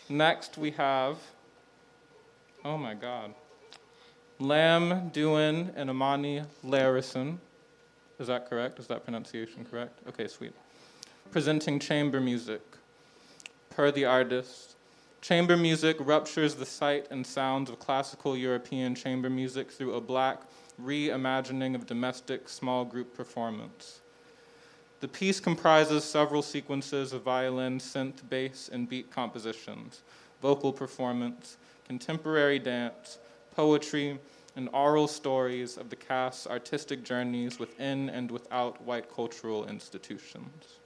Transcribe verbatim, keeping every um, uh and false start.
Next, we have, oh my God, Lam Duin and Amani Larison. Is that correct? Is that pronunciation correct? Okay, sweet. Presenting chamber music. Per the artist, chamber music ruptures the sight and sounds of classical European chamber music through a Black reimagining of domestic small group performance. The piece comprises several sequences of violin, synth, bass, and beat compositions, vocal performance, contemporary dance, poetry, and oral stories of the cast's artistic journeys within and without white cultural institutions.